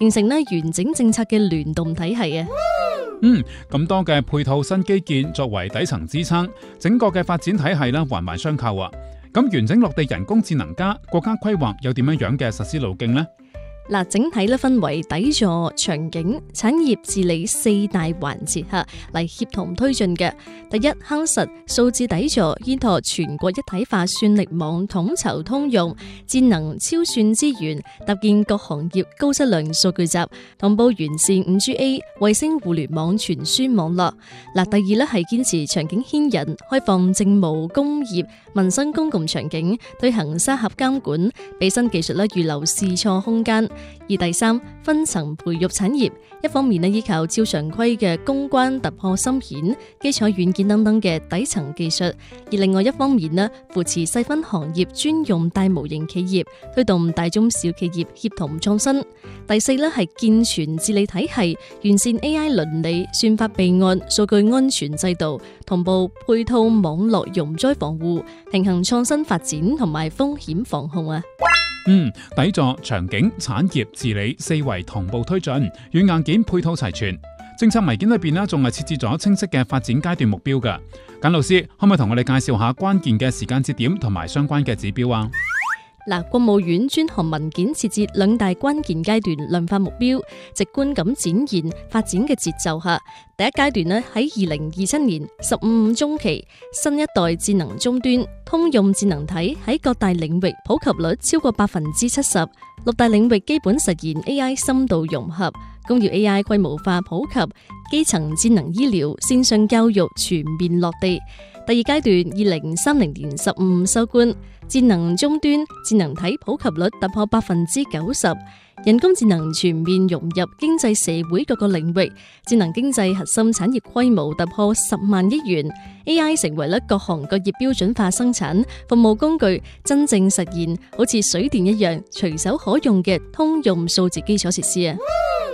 形成完整政策嘅聯動體系啊。 咁多嘅配套新基建作為底層支撐，整個嘅發展體系環環相扣啊。咁完整落地人工智能加，國家規劃有點樣嘅實施路徑呢？ 整體分為底座、場景、產業治理4大環節嚟協同推進嘅。第一，夯實數字底座，依託全國一體化算力網統籌通用，智能超算資源，搭建各行業高質量數據集，同步完善 5G-A 衛星互聯網傳輸網絡。第二係堅持場景牽引，開放政務、工業、民生公共場景，推行沙盒監管，俾新技術預留試錯空間。而第三，分層培育產業，一方面依靠照常規嘅攻關突破深顯、基礎軟件等等嘅底層技術，而另外一方面扶持細分行業專用大模型企業，推動大中小企業協同創新。第四係健全治理體系，完善 AI 倫理、算法備案、數據安全制度，同步配套網絡容災防護，平衡創新發展同埋風險防控啊。 底座、場景、產業治理4維同步推進，軟硬件配套齊全。政策文件裏邊仲係設置咗清晰嘅發展階段目標㗎。簡老師可唔可以同我哋介紹下關鍵嘅時間節點同埋相關嘅指標啊？ 國務院專項文件設置2大關鍵階段量化目標，直觀咁展現發展嘅節奏下。第一階段喺2027年15中期，新一代智能終端通用智能體喺各大領域普及率超過70%，6大領域基本實現 AI 深度融合，工業 AI 規模化普及，基層智能醫療、線上教育全面落地。第二階段2030年15收官，智能終端智能體普及率突破90%，人工智能全面融入經濟社會各個領域，智能經濟核心產業規模突破10萬億元 ，AI 成為各行各業標準化生產服務工具，真正實現好似水電一樣隨手可用嘅通用數字基礎設施啊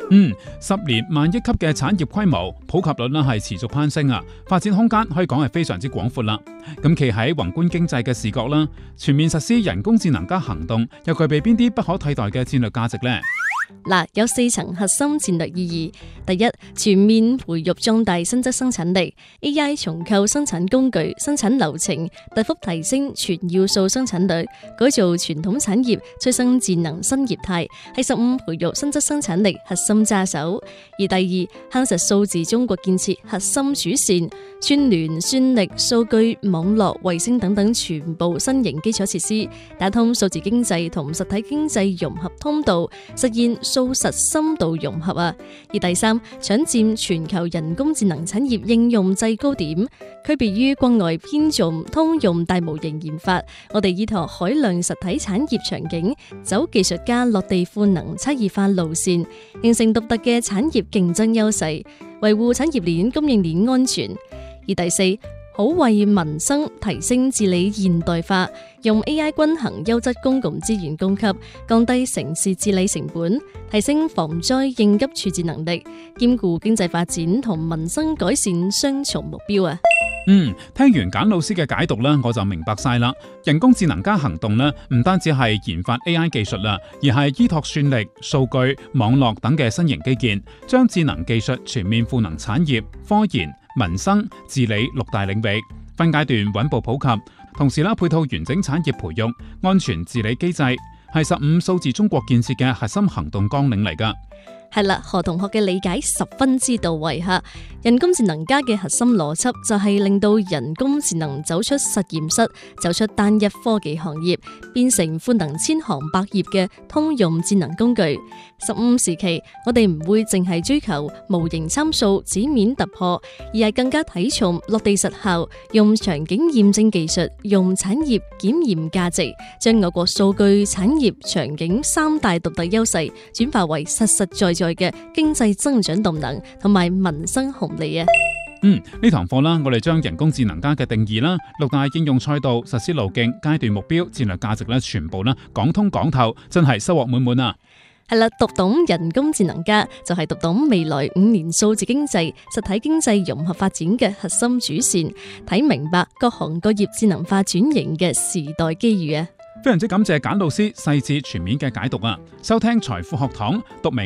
！10年萬億級嘅產業規模普及率係持續攀升啊，發展空間可以講係非常之廣闊啦。咁企喺宏觀經濟嘅視角啦，全面實施人工智能加行動，又具備邊啲不可替代嘅戰略價值呢？ 有4層核心戰略意義。第一，全面培育壯大新質生產力 ，AI 重構生產工具、生產流程，大幅提升全要素生產率，改造傳統產業，催生智能新業態，係15培育新質生產力核心揸手。而第二，夯實數字中國建設核心主線，串聯算力、數據、網絡、衛星等等全部新型基礎設施，打通數字經濟同實體經濟融合通道，實現數實深度融合啊！而第三，搶佔全球人工智能產業應用制高點，區別於國外偏重通用大模型研發，我哋依託海量實體產業場景，走技術家落地賦能差異化路線，形成獨特嘅產業競爭優勢，維護產業鏈供應鏈安全。而第四，好為民生提升治理現代化，用 AI 均衡優質公共資源供給，降低城市治理成本，提升防災應急處置能力，兼顧經濟發展同民生改善雙重目標啊！ 聽完簡老師嘅解讀呢，我就明白晒啦。人工智能加行動呢，唔單止係研發 AI 技術啦，而係依託算力、數據、網絡等嘅新型基建，將智能技術全面賦能產業、科研、民生、治理6大領域，分階段穩步普及，同時配套完整產業培育、安全治理機制，係15數字中國建設嘅核心行動綱領嚟㗎。 係啦，何同學嘅理解十分之到位吓。人工智能加嘅核心邏輯就係令到人工智能走出實驗室，走出單一科技行業，變成賦能千行百業嘅通用智能工具。15時期，我哋唔會淨係追求模型參數、紙面突破，而係更加睇重落地實效，用場景驗證技術，用產業檢驗價值，將我國數據、產業、場景3大獨特優勢轉化為實實在在嘅經濟增長動能同埋民生紅利啊！ 呢堂課啦，我哋將人工智能加嘅定義啦、6大應用賽道、實施路徑、階段目標、戰略價值咧，全部啦講通講透，真係收穫滿滿啊！ 係啦，讀懂人工智能加就係讀懂未來5年數字經濟、實體經濟融合發展嘅核心主線，睇明白各行各業智能化轉型嘅時代機遇啊！ 非常之感謝簡老師細緻全面嘅解讀啊！收聽財富學堂，讀明